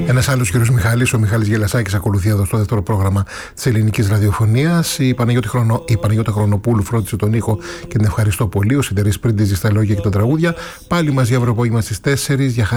Ένας άλλος κύριος Μιχάλης, ο Μιχάλης Γελασάκης, ακολουθεί εδώ στο δεύτερο πρόγραμμα της ελληνικής ραδιοφωνίας. Η Παναγιώτα Χρονοπούλου φρόντισε τον ήχο και την ευχαριστώ πολύ. Ο Συντερής Πρίντιζης στα λόγια και τα τραγούδια. Πάλι μαζί αύριο απόγευμα στις 4 για